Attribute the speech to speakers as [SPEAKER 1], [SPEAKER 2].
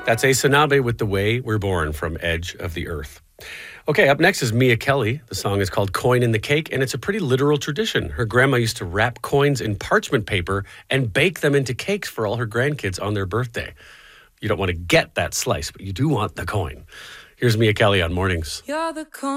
[SPEAKER 1] That's Ace Sanabe with The Way We're Born from Edge of the Earth. Okay, up next is Mia Kelly. The song is called Coin in the Cake, and it's a pretty literal tradition. Her grandma used to wrap coins in parchment paper and bake them into cakes for all her grandkids on their birthday. You don't want to get that slice, but you do want the coin. Here's Mia Kelly on Mornings.
[SPEAKER 2] You're the coin.